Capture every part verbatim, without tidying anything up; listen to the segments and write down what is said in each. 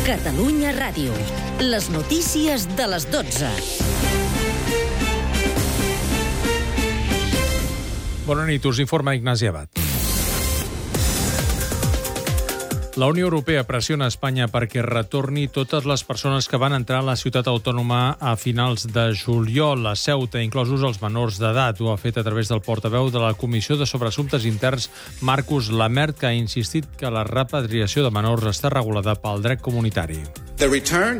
Catalunya Ràdio. Les notícies de les dotze. Bona nit, us informa Ignasi Abad. La Unió Europea pressiona Espanya perquè retorni totes les persones que van entrar a la ciutat autònoma a finals de juliol a Ceuta, inclosos els menors d'edat. Ho ha fet a través del portaveu de la Comissió de Sobreassumptes Interns, Marcus Lamert, que ha insistit que la repatriació de menors està regulada pel dret comunitari. El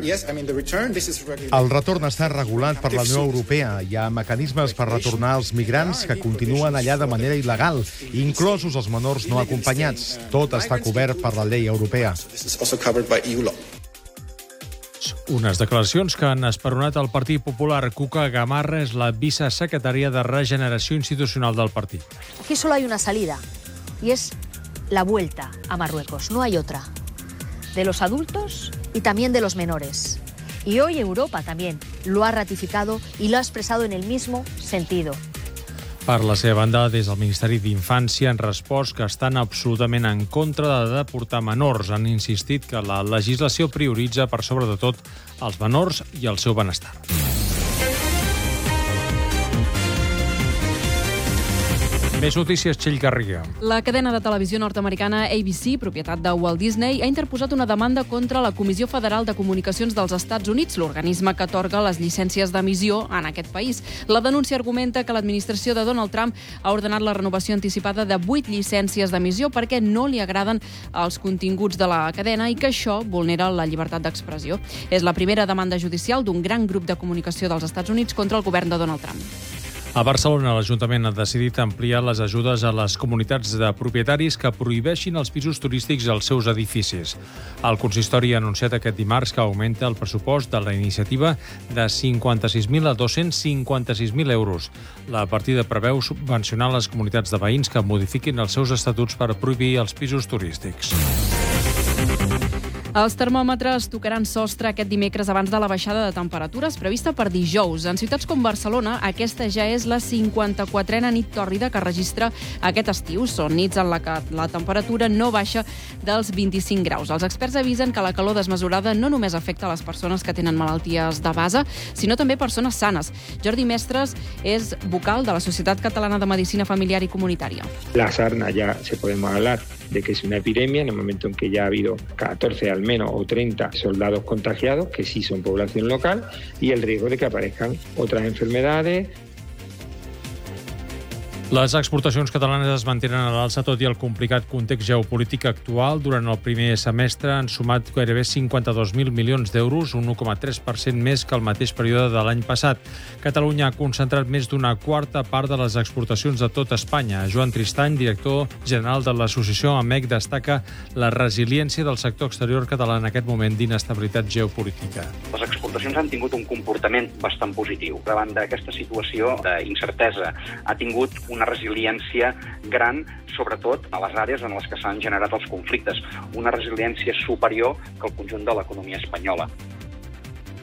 retorn està regulat per la Unió Europea. Hi ha mecanismes per retornar els migrants que continuen allà de manera il·legal, inclosos els menors no acompanyats. Tot està cobert per la llei europea. Unes declaracions que han esperonat el Partit Popular. Cuca Gamarra és la vicesecretària de Regeneració Institucional del partit. Aquí solo hay una salida, y es la vuelta a Marruecos. No hay otra. De los adultos y también de los menores. Y hoy Europa también lo ha ratificado y lo ha expresado en el mismo sentido. Per la seva banda, des del Ministeri d'Infància han respost que estan absolutament en contra de deportar menors. Han insistit que la legislació prioritza per sobre de tot els menors i el seu benestar. Més notícies, Txell Garriga. La cadena de televisió nord-americana A B C, propietat de Walt Disney, ha interposat una demanda contra la Comissió Federal de Comunicacions dels Estats Units, l'organisme que atorga les llicències d'emissió en aquest país. La denúncia argumenta que l'administració de Donald Trump ha ordenat la renovació anticipada de vuit llicències d'emissió perquè no li agraden els continguts de la cadena i que això vulnera la llibertat d'expressió. És la primera demanda judicial d'un gran grup de comunicació dels Estats Units contra el govern de Donald Trump. A Barcelona, l'Ajuntament ha decidit ampliar les ajudes a les comunitats de propietaris que prohibeixin els pisos turístics als seus edificis. El consistori ha anunciat aquest dimarts que augmenta el pressupost de la iniciativa de cinquanta-sis mil a dos-cents cinquanta-sis mil euros. La partida preveu subvencionar les comunitats de veïns que modifiquin els seus estatuts per prohibir els pisos turístics. Els termòmetres tocaran sostre aquest dimecres abans de la baixada de temperatures prevista per dijous. En ciutats com Barcelona, aquesta ja és la cinquanta-quatrena nit tòrrida que registra aquest estiu. Són nits en la que la temperatura no baixa dels vint-i-cinc graus. Els experts avisen que la calor desmesurada no només afecta les persones que tenen malalties de base, sinó també persones sanes. Jordi Mestres és vocal de la Societat Catalana de Medicina Familiar y Comunitaria. La sarna ya se podemos hablar de que es una epidemia en el momento en que ya ha habido catorce al menos o treinta soldados contagiados, que sí son población local, y el riesgo de que aparezcan otras enfermedades. Les exportacions catalanes es mantenen a l'alça tot i el complicat context geopolític actual. Durant el primer semestre han sumat gairebé cinquanta-dos mil milions d'euros, un u coma tres per cent més que el mateix període de l'any passat. Catalunya ha concentrat més d'una quarta part de les exportacions de tot Espanya. Joan Tristany, director general de l'associació A M E C, destaca la resiliència del sector exterior català en aquest moment d'inestabilitat geopolítica. Les exportacions han tingut un comportament bastant positiu. Davant d'aquesta situació d'incertesa ha tingut un una resiliència gran, sobretot a les àrees en les que s'han generat els conflictes, una resiliència superior que el conjunt de l'economia espanyola.